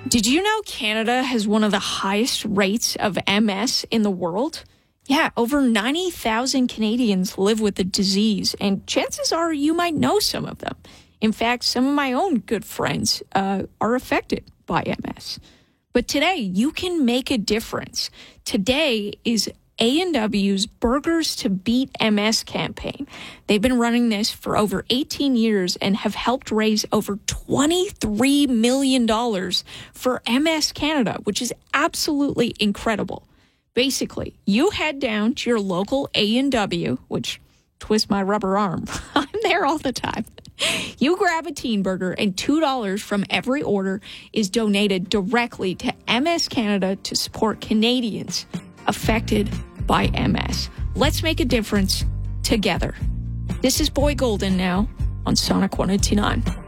Did you know Canada has one of the highest rates of MS in the world? Yeah, over 90,000 Canadians live with the disease, and chances are you might know some of them. In fact, some of my own good friends are affected by MS. But today, you can make a difference. Today is A&W's Burgers to Beat MS campaign. They've been running this for over 18 years and have helped raise over $23 million for MS Canada, which is absolutely incredible. Basically, you head down to your local A&W, which twist my rubber arm. I'm there all the time. You grab a teen burger, and $2 from every order is donated directly to MS Canada to support Canadians affected by MS. Let's make a difference together. This is Boy Golden now on Sonic 102.9.